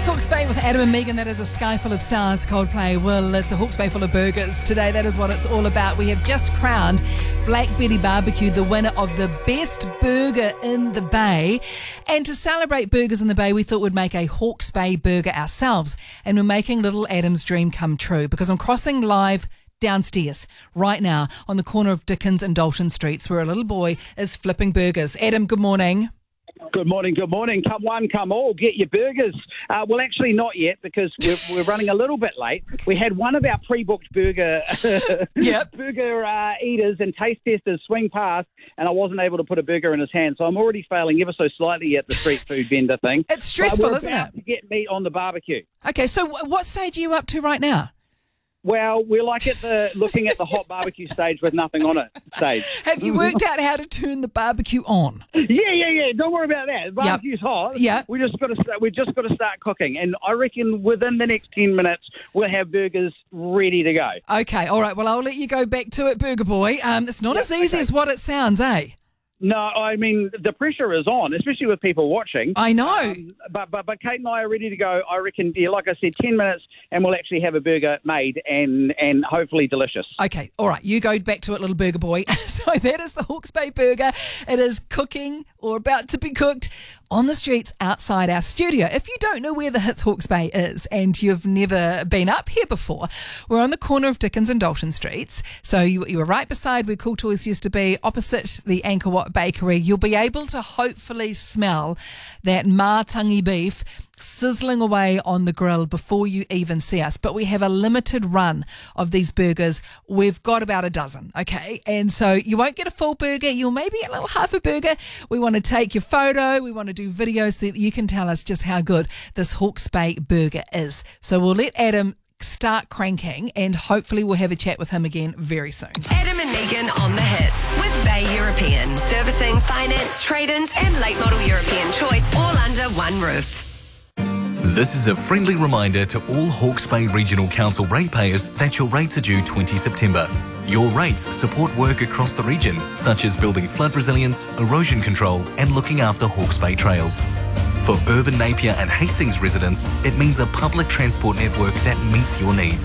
It's Hawke's Bay with Adam and Megan. That is A Sky Full of Stars, Coldplay. Well, it's a Hawke's Bay full of burgers today. That is what it's all about. We have just crowned Black Betty Barbecue the winner of the best burger in the Bay. And to celebrate burgers in the Bay, we thought we'd make a Hawke's Bay burger ourselves. And we're making little Adam's dream come true, because I'm crossing live downstairs right now on the corner of Dickens and Dalton Streets, where a little boy is flipping burgers. Adam, good morning. Good morning, good morning. Come one, come all, get your burgers. Well, actually not yet, because we're running a little bit late. We had one of our pre-booked burger burger eaters and taste testers swing past, and I wasn't able to put a burger in his hand, so I'm already failing ever so slightly at the street food vendor thing. It's stressful, isn't it? To get meat on the barbecue. Okay, so what stage are you up to right now? Well, we're like looking at the hot barbecue stage with nothing on it stage. Have you worked out how to turn the barbecue on? Yeah. Don't worry about that. The barbecue's hot. Yeah. We just got to start cooking, and I reckon within the next 10 minutes we'll have burgers ready to go. Okay, all right. Well, I'll let you go back to it, Burger Boy. It's not as easy as what it sounds, eh? No, I mean, the pressure is on, especially with people watching. I know. But Kate and I are ready to go. I reckon, like I said, 10 minutes, and we'll actually have a burger made and hopefully delicious. Okay, all right. You go back to it, little Burger Boy. So that is the Hawke's Bay burger. It is cooking or about to be cooked on the streets outside our studio. If you don't know where the Hits Hawke's Bay is and you've never been up here before, we're on the corner of Dickens and Dalton Streets. So you were right beside where Cool Toys used to be, opposite the Angkor Wat Bakery. You'll be able to hopefully smell that mātangi beef sizzling away on the grill before you even see us. But we have a limited run of these burgers. We've got about a dozen, okay? And so you won't get a full burger. You'll maybe get a little half a burger. We want to take your photo. We want to do videos so that you can tell us just how good this Hawke's Bay burger is. So we'll let Adam start cranking, and hopefully we'll have a chat with him again very soon. Adam and Megan on the Hits with Bay European. Servicing, finance, trade-ins and late model European choice, all under one roof. This is a friendly reminder to all Hawke's Bay Regional Council ratepayers that your rates are due 20 September. Your rates support work across the region, such as building flood resilience, erosion control and looking after Hawke's Bay trails. For urban Napier and Hastings residents, it means a public transport network that meets your needs.